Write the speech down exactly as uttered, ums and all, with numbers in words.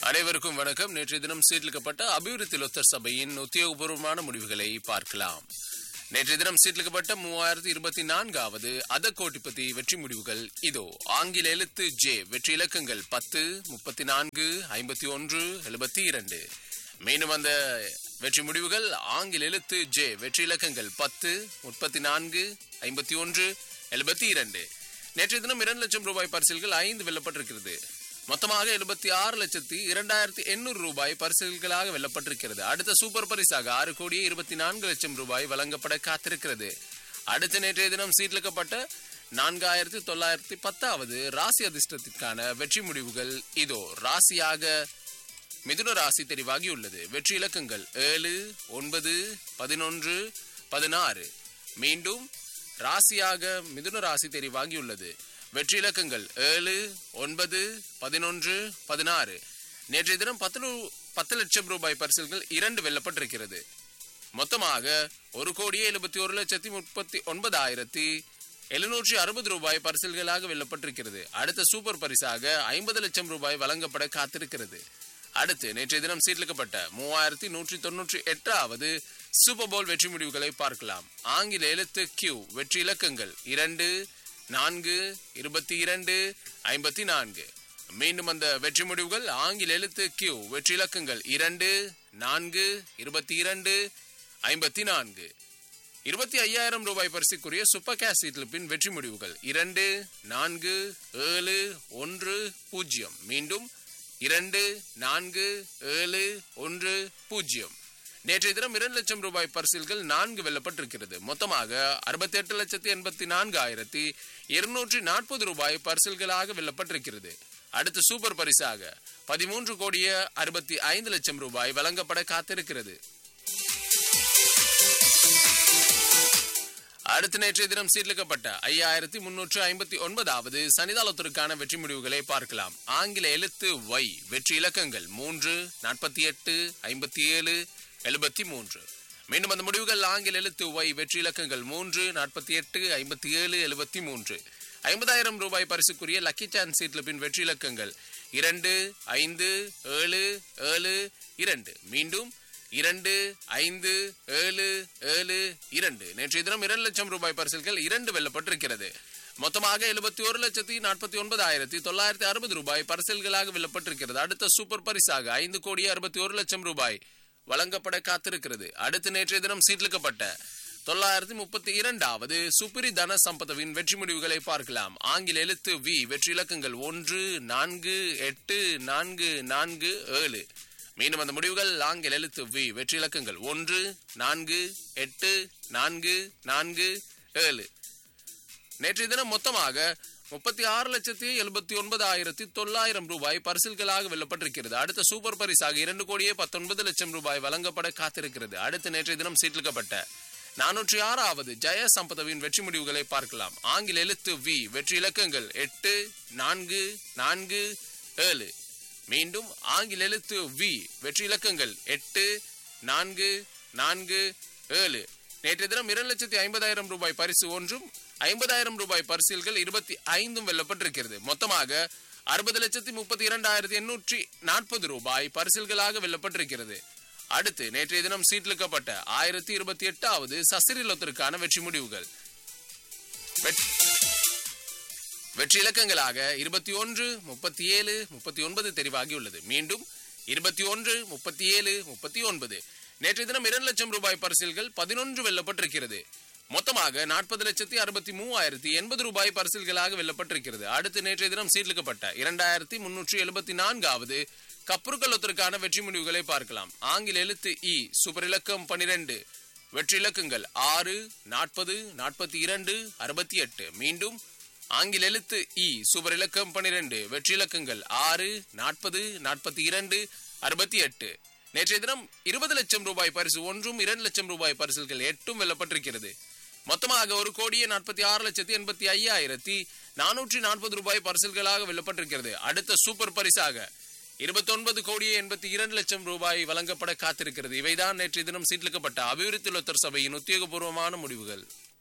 அனைவருக்கும் வணக்கம். நேற்றைய தினம் சீர்லிக்கப்பட்ட அபிவிருத்தி லொத்தர் சபையின் உத்தியோகபூர்வமான முடிவுகளை பார்க்கலாம். நேற்றைய தினம் சீர்லிக்கப்பட்ட மூவாயிரத்தி இருபத்தி நான்காவது அத கோட்டிபதி வெற்றி முடிவுகள் இதோ. ஆங்கில எழுத்து ஜே வெற்றி இலக்கங்கள் பத்து, முப்பத்தி நான்கு, ஐம்பத்தி ஒன்று, எழுபத்தி இரண்டு. மீண்டும் அந்த வெற்றி முடிவுகள் ஆங்கில எழுத்து ஜே வெற்றி இலக்கங்கள் பத்து, முப்பத்தி நான்கு, ஐம்பத்தி ஒன்று, எழுபத்தி இரண்டு. நேற்றைய தினம் இரண்டு லட்சம் ரூபாய் பரிசில்கள் ஐந்து வெல்லப்பட்டிருக்கிறது. மொத்தமாக எழுபத்தி ஆறு லட்சத்தி இரண்டாயிரத்தி எண்ணூறு ரூபாய் பரிசுகளாக வெல்லப்பட்டிருக்கிறது. அடுத்த சூப்பர் பரிசாக ஆறு கோடியே இருபத்தி நான்கு லட்சம் ரூபாய் வழங்கப்பட காத்திருக்கிறது. அடுத்த நேற்றைய தினம் சீட்லிக்கப்பட்ட நான்காயிரத்தி தொள்ளாயிரத்தி பத்தாவது ராசி அதிர்ஷ்டத்திற்கான வெற்றி முடிவுகள் இதோ. ராசியாக மிதுன ராசி தெரிவாகியுள்ளது. வெற்றி இலக்கங்கள் ஏழு, ஒன்பது, பதினொன்று, பதினாறு. மீண்டும் ராசியாக மிதுன ராசி தெரிவாகியுள்ளது. வெற்றி இலக்கங்கள் ஏழு, ஒன்பது, பதினொன்று, பதினாறு. நேற்றைய தினம் பத்து பத்து லட்சம் ரூபாய் பரிசுகள் இரண்டு வெல்லப்பட்டிருக்கிறது. மொத்தமாக ஒரு கோடியே எழுபத்தி ஒரு லட்சத்தி முப்பத்தி ஒன்பதாயிரத்தி எழுநூற்றி அறுபது ரூபாய் பரிசுகளாக வெல்லப்பட்டிருக்கிறது. அடுத்த சூப்பர் பரிசாக ஐம்பது லட்சம் ரூபாய் வழங்கப்பட காத்திருக்கிறது. அடுத்து நேற்றைய தினம் சீட்லிக்கப்பட்ட மூவாயிரத்தி நூற்றி தொன்னூற்றி எட்டாவது சூப்பர் போல் வெற்றி முடிவுகளை பார்க்கலாம். ஆங்கில எழுத்து கியூ வெற்றி இலக்கங்கள் இரண்டு, நான்கு, இருபத்தி இரண்டு, ஐம்பத்தி நான்கு. மீண்டும் அந்த வெற்றி முடிவுகள் ஆங்கில எழுத்து கியூ வெற்றி இலக்கங்கள் இரண்டு, நான்கு, இருபத்தி இரண்டு, ஐம்பத்தி நான்கு. இருபத்தி ஐயாயிரம் ரூபாய் பரிசுக்குரிய சூப்பர் கேஷ் சீட்லிப்பின் வெற்றி முடிவுகள் இரண்டு, நான்கு, ஏழு, ஒன்று, பூஜ்ஜியம். மீண்டும் இரண்டு, நான்கு, ஏழு, ஒன்று, பூஜ்ஜியம். நேற்றைய தினம் இரண்டு லட்சம் ரூபாய் பரிசில்கள் நான்கு வெல்லப்பட்டிருக்கிறது. மொத்தமாக அறுபத்தி எட்டு லட்சத்தி எண்பத்தி நான்கு ஆயிரத்தி இருநூற்றி நாற்பது ரூபாய் பரிசில்களாக வெல்லப்பட்டிருக்கிறது. அடுத்த சூப்பர் பரிசாக பதிமூன்று கோடியே அறுபத்தி ஐந்து லட்சம் ரூபாய் வழங்கப்பட காத்திருக்கிறது. அடுத்த நேற்றைய தினம் சீர்லிக்கப்பட்ட ஐயாயிரத்தி முன்னூற்று ஐம்பத்தி ஒன்பதாவது சனிதாளத்திற்கான வெற்றி முடிவுகளை பார்க்கலாம். ஆங்கில எழுத்து ஒய் வெற்றி இலக்கங்கள் மூன்று, நாற்பத்தி எட்டு, ஐம்பத்தி ஏழு, எழுபத்தி மூன்று. மீண்டும் அந்த முடிவுகள் ஆங்கில எழுத்து ஒய் வெற்றி இலக்கங்கள் மூன்று, நாற்பத்தி எட்டு, ஐம்பத்தி ஏழு, எழுபத்தி மூன்று. ஐம்பதாயிரம் ரூபாய் பரிசுக்குரிய லக்கி சான்ஸ் சீட்லிப்பின் வெற்றி இலக்கங்கள் இரண்டு, ஐந்து, ஏழு, ஏழு, இரண்டு. மீண்டும் இரண்டு, ஐந்து, ஏழு, ஏழு, இரண்டு. நேற்றைய தினம் இரண்டு லட்சம் ரூபாய் பரிசுகள் இரண்டு வெல்லப்பட்டிருக்கிறது. மொத்தமாக எழுபத்தி ஒரு லட்சத்தி நாற்பத்தி ஒன்பதாயிரத்தி தொள்ளாயிரத்தி அறுபது ரூபாய் பரிசல்களாக வெல்லப்பட்டிருக்கிறது. அடுத்த சூப்பர் பரிசாக ஐந்து கோடி அறுபத்தி ஒரு லட்சம் ரூபாய் வழங்கப்பட காத்திருக்கிறது. அடுத்து நேற்றைய தினம் சீட்லிக்கப்பட்ட தொள்ளாயிரத்தி முப்பத்தி இரண்டாவது சுப்பிரி தன சம்பதவின் வெற்றி முடிவுகளை பார்க்கலாம். ஆங்கில எழுத்து வி வெற்றி இலக்கங்கள் ஒன்று, நான்கு, எட்டு, நான்கு, நான்கு, ஏழு. மீண்டும் அந்த முடிவுகள் ஆங்கில எழுத்து வி வெற்றி இலக்கங்கள் ஒன்று, நான்கு, எட்டு, நான்கு, நான்கு, ஏழு. நேற்றைய தினம் மொத்தமாக முப்பத்தி ஆறு லட்சத்தி எழுபத்தி ஒன்பதாயிரத்தி தொள்ளாயிரம் ரூபாய் பரிசில்களாக வெல்லப்பட்டிருக்கிறது. அடுத்த சூப்பர் பரிசாக இரண்டு கோடியே பத்தொன்பது லட்சம் ரூபாய் வழங்கப்பட காத்திருக்கிறது. அடுத்த நேற்றைய தினம் சீட்லிக்கப்பட்ட நானூற்றி ஆறாவது ஜெய சம்பதவின் வெற்றி முடிவுகளை பார்க்கலாம். ஆங்கில எழுத்து வி வெற்றி இலக்கங்கள் எட்டு, நான்கு, நான்கு, ஏழு. மீண்டும் ஆங்கில எழுத்து வி வெற்றி இலக்கங்கள் எட்டு, நான்கு, நான்கு, ஏழு. நேற்றைய தினம் இரண்டு லட்சத்தி ஐம்பதாயிரம் ரூபாய் பரிசு ஒன்றும் ஐம்பதாயிரம் ரூபாய் பரிசில்கள் இருபத்தி ஐந்தும் வெல்லப்பட்டிருக்கிறது. மொத்தமாக அறுபது லட்சத்தி முப்பத்தி இரண்டாயிரத்தி எண்ணூற்றி நாற்பது ரூபாய் பரிசில்களாக வெல்லப்பட்டிருக்கிறது. அடுத்து நேற்றைய தினம் சீட்லிக்கப்பட்ட ஆயிரத்தி இருபத்தி எட்டாவது சசிரிலத்திற்கான வெற்றி முடிவுகள் வெற்றி இலக்கங்களாக இருபத்தி ஒன்று, முப்பத்தி ஏழு, முப்பத்தி ஒன்பது தெரிவாகியுள்ளது. மீண்டும் இருபத்தி ஒன்று, முப்பத்தி ஏழு, முப்பத்தி ஒன்பது. நேற்றைய தினம் இரண்டு லட்சம் ரூபாய் பரிசில்கள் பதினொன்று வெல்லப்பட்டிருக்கிறது. மொத்தமாக நாற்பது லட்சத்தி அறுபத்தி மூவாயிரத்தி எண்பது ரூபாய் பரிசில்களாக வெல்லப்பட்டிருக்கிறது. அடுத்து நேற்றைய தினம் சீட்லிக்கப்பட்ட இரண்டாயிரத்தி முன்னூற்றி எழுபத்தி நான்காவது கப்ருக்கலத்திற்கான வெற்றி முடிவுகளை பார்க்கலாம். ஆங்கில எழுத்து இ சூப்பர் இலக்கம் பனிரெண்டு வெற்றி இலக்கங்கள் ஆறு, நாற்பது, நாற்பத்தி இரண்டு, அறுபத்தி எட்டு. மீண்டும் ஆங்கில எழுத்து இ சூப்பர் இலக்கம் பனிரெண்டு வெற்றி இலக்கங்கள் ஆறு, நாற்பது, நாற்பத்தி இரண்டு, அறுபத்தி எட்டு. நேற்றைய தினம் இருபது லட்சம் ரூபாய் பரிசு ஒன்றும் இரண்டு லட்சம் ரூபாய் பரிசுகள் எட்டும் வெல்லப்பட்டிருக்கிறது. மொத்தமாக ஒரு கோடியே நாற்பத்தி ஆறு லட்சத்தி எண்பத்தி ஐயாயிரத்தி நானூற்றி நாற்பது ரூபாய் பரிசுகளாக வெல்லப்பட்டிருக்கிறது. அடுத்த சூப்பர் பரிசாக இருபத்தி ஒன்பது கோடியே எண்பத்தி இரண்டு லட்சம் ரூபாய் வழங்கப்பட காத்திருக்கிறது. இவைதான் நேற்றைய தினம் சீட்லிக்கப்பட்ட அபிவிருத்தி லொத்தர் சபையின் உத்தியோகபூர்வமான முடிவுகள்.